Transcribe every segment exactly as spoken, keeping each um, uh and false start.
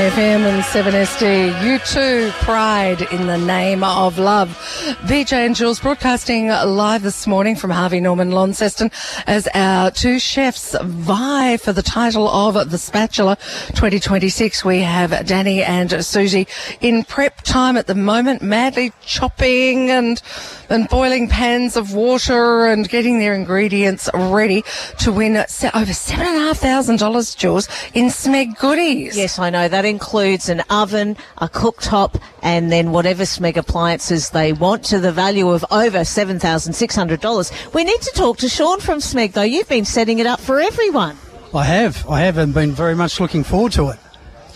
F M and seven S D. You too, pride in the name of love. B J and Jules broadcasting live this morning from Harvey Norman Launceston as our two chefs vie for the title of The Spatula twenty twenty-six. We have Danny and Susie in prep time at the moment, madly chopping and and boiling pans of water and getting their ingredients ready to win se- over seven and a half thousand dollars, Jules, in Smeg goodies. Yes, I know. That includes an oven, a cooktop, and then whatever Smeg appliances they want, to the value of over seven thousand six hundred dollars. We need to talk to Sean from Smeg, though. You've been setting it up for everyone. I have. I have and been very much looking forward to it.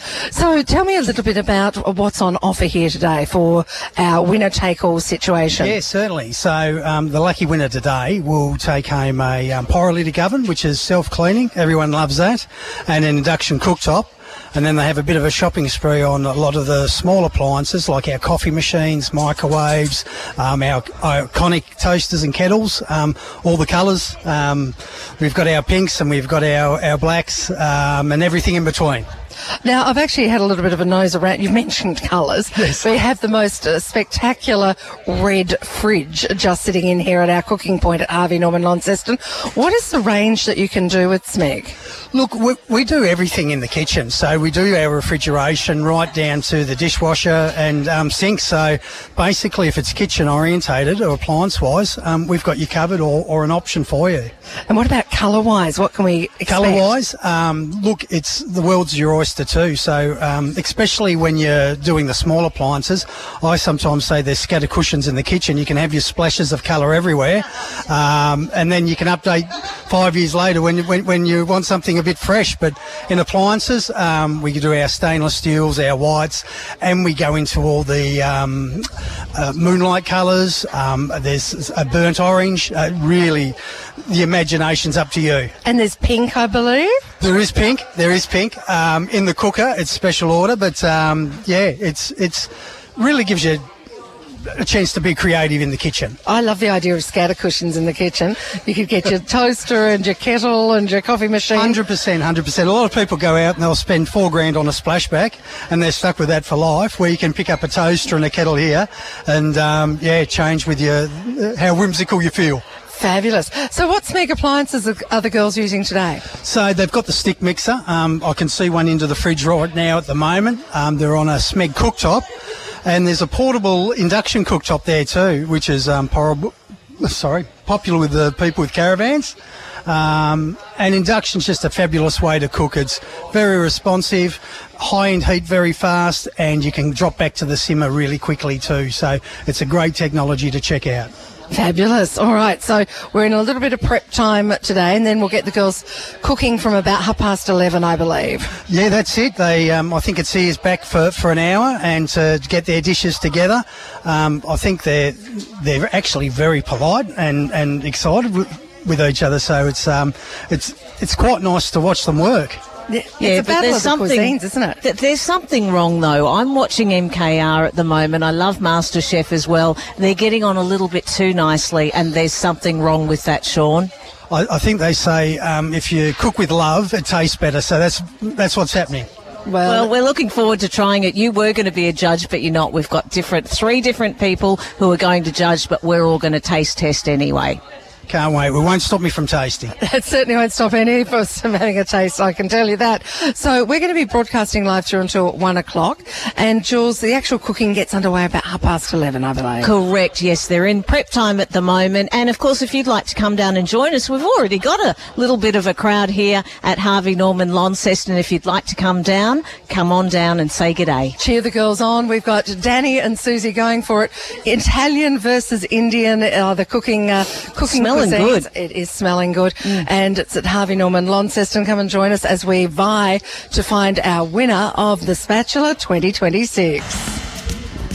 So tell me a little bit about what's on offer here today for our winner-take-all situation. Yeah, certainly. So um, the lucky winner today will take home a um, pyrolytic oven, which is self-cleaning. Everyone loves that. And an induction cooktop. And then they have a bit of a shopping spree on a lot of the small appliances like our coffee machines, microwaves, um, our iconic toasters and kettles, um, all the colours. Um, we've got our pinks and we've got our, our blacks um, and everything in between. Now, I've actually had a little bit of a nose around. You've mentioned colours. Yes. We have the most uh, spectacular red fridge just sitting in here at our cooking point at Harvey Norman Launceston. What is the range that you can do with Smeg? Look, we, we do everything in the kitchen. So we do our refrigeration right down to the dishwasher and um, sink. So basically, if it's kitchen orientated or appliance-wise, um, we've got you covered or, or an option for you. And what about colour-wise? What can we expect? Colour-wise, um, look, it's the world's your oyster too. So um, especially when you're doing the small appliances, I sometimes say there's scatter cushions in the kitchen. You can have your splashes of colour everywhere, um, and then you can update five years later when, when, when you want something a bit fresh. But in appliances, um, we do our stainless steels, our whites, and we go into all the um, uh, moonlight colours. Um, there's a burnt orange. Uh, really, the imagination's up to you. And there's pink, I believe? There is pink. There is pink. Um, in the cooker, it's special order, but um, yeah, it's it's really gives you a chance to be creative in the kitchen. I love the idea of scatter cushions in the kitchen. You could get your toaster and your kettle and your coffee machine. one hundred percent, one hundred percent. A lot of people go out and they'll spend four grand on a splashback and they're stuck with that for life, where you can pick up a toaster and a kettle here and, um, yeah, change with your how whimsical you feel. Fabulous. So what Smeg appliances are the girls using today? So they've got the stick mixer. Um, I can see one into the fridge right now at the moment. Um, they're on a Smeg cooktop. And there's a portable induction cooktop there too, which is um, por- sorry, popular with the people with caravans. Um, and induction's just a fabulous way to cook. It's very responsive, high-end heat very fast, and you can drop back to the simmer really quickly too. So it's a great technology to check out. Fabulous. All right, so we're in a little bit of prep time today, and then we'll get the girls cooking from about half past eleven, I believe. Yeah, that's it. They, um, I think it's Ian's back for, for an hour and to get their dishes together. Um, I think they're they're actually very polite and, and excited with, with each other, so it's um it's it's quite nice to watch them work. Yeah, yeah, it's a but battle there's of the something, cuisines, isn't it? Th- there's something wrong, though. I'm watching M K R at the moment. I love MasterChef as well. They're getting on a little bit too nicely, and there's something wrong with that, Sean. I, I think they say um, if you cook with love, it tastes better. So that's that's what's happening. Well, Well, we're looking forward to trying it. You were going to be a judge, but you're not. We've got different, three different people who are going to judge, but we're all going to taste test anyway. Can't wait. It won't stop me from tasting. That certainly won't stop any of us from having a taste, I can tell you that. So we're going to be broadcasting live through until one o'clock. And, Jules, the actual cooking gets underway about half past eleven, I believe. Correct, yes. They're in prep time at the moment. And, of course, if you'd like to come down and join us, we've already got a little bit of a crowd here at Harvey Norman Launceston. If you'd like to come down, come on down and say g'day. Cheer the girls on. We've got Danny and Susie going for it. Italian versus Indian, uh, the cooking uh, cooking Smelling cuisines. good. It is smelling good. Mm. And it's at Harvey Norman Launceston. Come and join us as we vie to find our winner of the Spatula twenty twenty-six.